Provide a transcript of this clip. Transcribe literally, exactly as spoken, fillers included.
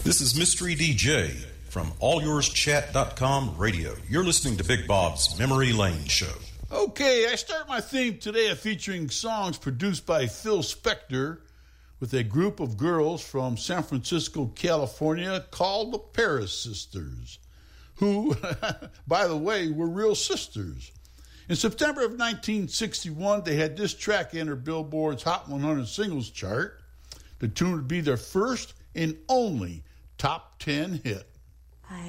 This is Mystery D J from all yours chat dot com radio. You're listening to Big Bob's Memory Lane Show. Okay, I start my theme today featuring songs produced by Phil Spector with a group of girls from San Francisco, California called the Paris Sisters, who, by the way, were real sisters. In September of nineteen sixty-one, they had this track enter Billboard's Hot one hundred Singles chart. The tune would be their first and only top ten hit.